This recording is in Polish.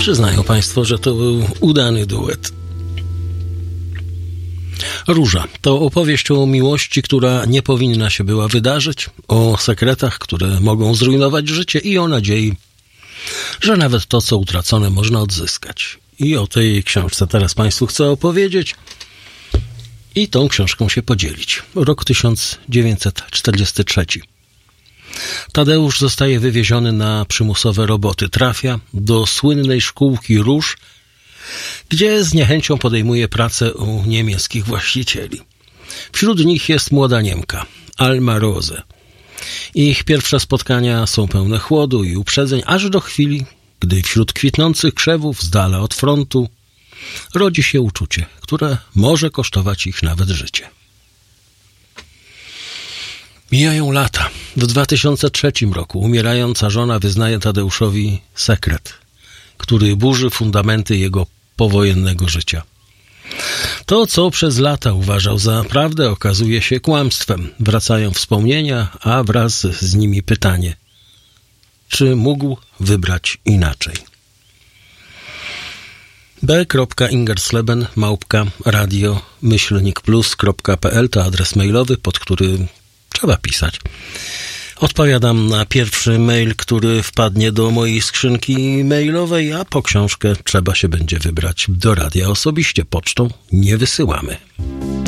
Przyznają Państwo, że to był udany duet. Róża to opowieść o miłości, która nie powinna się była wydarzyć, o sekretach, które mogą zrujnować życie i o nadziei, że nawet to, co utracone, można odzyskać. I o tej książce teraz Państwu chcę opowiedzieć i tą książką się podzielić. Rok 1943. Tadeusz zostaje wywieziony na przymusowe roboty. Trafia do słynnej szkółki róż, gdzie z niechęcią podejmuje pracę u niemieckich właścicieli. Wśród nich jest młoda Niemka, Alma Rose. Ich pierwsze spotkania są pełne chłodu i uprzedzeń, aż do chwili, gdy wśród kwitnących krzewów, z dala od frontu, rodzi się uczucie, które może kosztować ich nawet życie. Mijają lata. W 2003 roku umierająca żona wyznaje Tadeuszowi sekret, który burzy fundamenty jego powojennego życia. To, co przez lata uważał za prawdę, okazuje się kłamstwem. Wracają wspomnienia, a wraz z nimi pytanie: czy mógł wybrać inaczej? b.ingersleben@radio-plus.pl to adres mailowy, pod który trzeba pisać. Odpowiadam na pierwszy mail, który wpadnie do mojej skrzynki mailowej, a po książkę trzeba się będzie wybrać do radia osobiście. Pocztą nie wysyłamy.